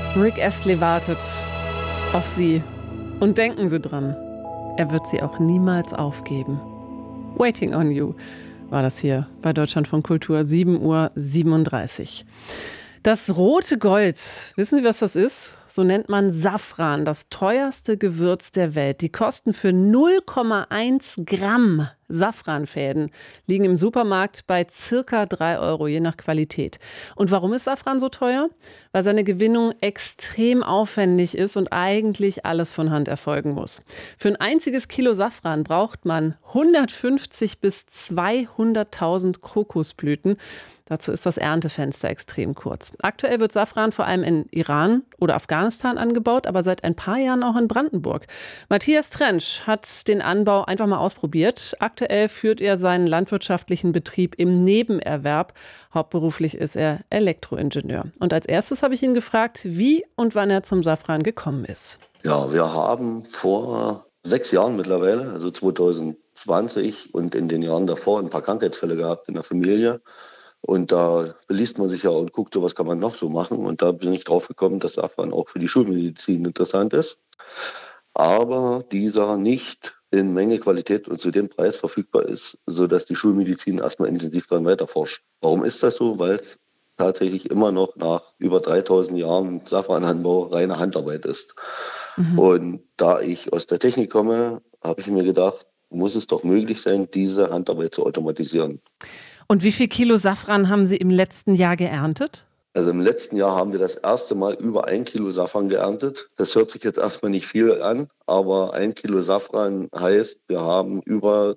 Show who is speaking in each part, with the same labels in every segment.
Speaker 1: Rick Astley wartet auf Sie. Und denken Sie dran, er wird Sie auch niemals aufgeben. Waiting on You war das hier bei Deutschlandfunk Kultur, 7:37 Uhr. Das rote Gold, wissen Sie, was das ist? So nennt man Safran, das teuerste Gewürz der Welt. Die Kosten für 0,1 Gramm Safranfäden liegen im Supermarkt bei circa 3 Euro, je nach Qualität. Und warum ist Safran so teuer? Weil seine Gewinnung extrem aufwendig ist und eigentlich alles von Hand erfolgen muss. Für ein einziges Kilo Safran braucht man 150 bis 200.000 Krokusblüten. Dazu ist das Erntefenster extrem kurz. Aktuell wird Safran vor allem in Iran oder Afghanistan angebaut, aber seit ein paar Jahren auch in Brandenburg. Matthias Trentsch hat den Anbau einfach mal ausprobiert. Aktuell führt er seinen landwirtschaftlichen Betrieb im Nebenerwerb. Hauptberuflich ist er Elektroingenieur. Und als erstes habe ich ihn gefragt, wie und wann er zum Safran gekommen ist.
Speaker 2: Ja, wir haben vor 6 Jahren mittlerweile, also 2020 und in den Jahren davor, ein paar Krankheitsfälle gehabt in der Familie. Und da beliest man sich ja und guckt, was kann man noch so machen. Und da bin ich drauf gekommen, dass Safran auch für die Schulmedizin interessant ist. Aber dieser nicht in Menge, Qualität und zu dem Preis verfügbar ist, sodass die Schulmedizin erstmal intensiv daran weiterforscht. Warum ist das so? Weil es tatsächlich immer noch nach über 3000 Jahren Safrananbau reine Handarbeit ist. Und da ich aus der Technik komme, habe ich mir gedacht, muss es doch möglich sein, diese Handarbeit zu automatisieren.
Speaker 1: Und wie viel Kilo Safran haben Sie im letzten Jahr geerntet?
Speaker 2: Also im letzten Jahr haben wir das erste Mal über 1 Kilo Safran geerntet. Das hört sich jetzt erstmal nicht viel an, aber 1 Kilo Safran heißt, wir haben über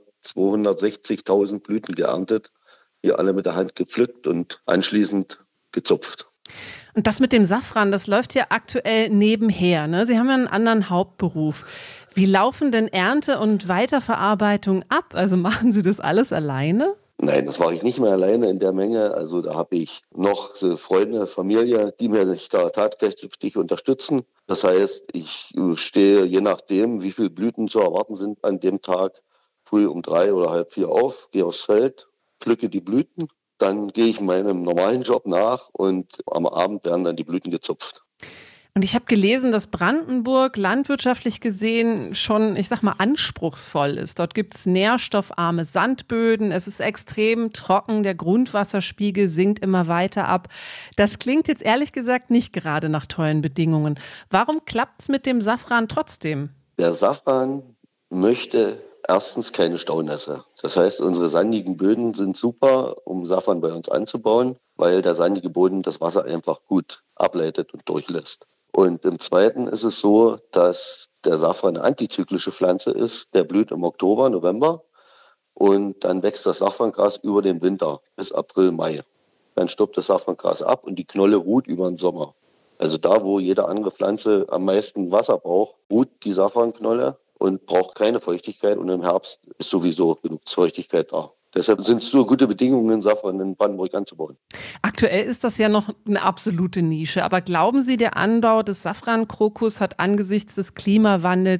Speaker 2: 260.000 Blüten geerntet, die alle mit der Hand gepflückt und anschließend gezupft.
Speaker 1: Und das mit dem Safran, das läuft ja aktuell nebenher, ne? Sie haben ja einen anderen Hauptberuf. Wie laufen denn Ernte und Weiterverarbeitung ab? Also machen Sie das alles alleine?
Speaker 2: Nein, das mache ich nicht mehr alleine in der Menge. Also da habe ich noch so Freunde, Familie, die mir da tatkräftig unterstützen. Das heißt, ich stehe je nachdem, wie viele Blüten zu erwarten sind an dem Tag, früh um 3 oder halb 4 auf, gehe aufs Feld, pflücke die Blüten. Dann gehe ich meinem normalen Job nach und am Abend werden dann die Blüten gezupft.
Speaker 1: Und ich habe gelesen, dass Brandenburg landwirtschaftlich gesehen schon, ich sag mal, anspruchsvoll ist. Dort gibt es nährstoffarme Sandböden, es ist extrem trocken, der Grundwasserspiegel sinkt immer weiter ab. Das klingt jetzt ehrlich gesagt nicht gerade nach tollen Bedingungen. Warum klappt es mit dem Safran trotzdem?
Speaker 2: Der Safran möchte erstens keine Staunässe. Das heißt, unsere sandigen Böden sind super, um Safran bei uns anzubauen, weil der sandige Boden das Wasser einfach gut ableitet und durchlässt. Und im Zweiten ist es so, dass der Safran eine antizyklische Pflanze ist. Der blüht im Oktober, November und dann wächst das Safrangras über den Winter bis April, Mai. Dann stirbt das Safrangras ab und die Knolle ruht über den Sommer. Also da, wo jede andere Pflanze am meisten Wasser braucht, ruht die Safranknolle und braucht keine Feuchtigkeit und im Herbst ist sowieso genug Feuchtigkeit da. Deshalb sind es so gute Bedingungen, Safran in Brandenburg anzubauen.
Speaker 1: Aktuell ist das ja noch eine absolute Nische. Aber glauben Sie, der Anbau des Safrankrokus hat angesichts des Klimawandels